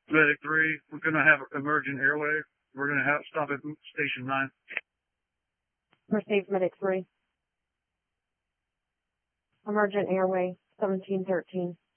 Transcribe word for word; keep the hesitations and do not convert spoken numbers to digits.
Medic three, we're gonna have emergent airway. We're gonna have stop at station nine. Received, Medic three. Emergent airway, seventeen thirteen.